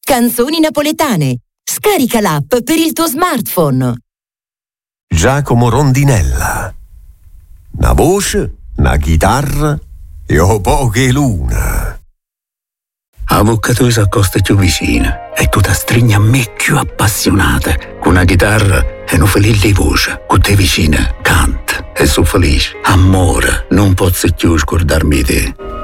Canzoni napoletane. Scarica l'app per il tuo smartphone. Giacomo Rondinella. Una voce, una chitarra e poche luna. Avvocato si accosta più vicina e tu ti stringi a me più appassionata. Con una chitarra e un felice di voce. Con te vicina canta e sono felice. Amore, non posso più scordarmi di te.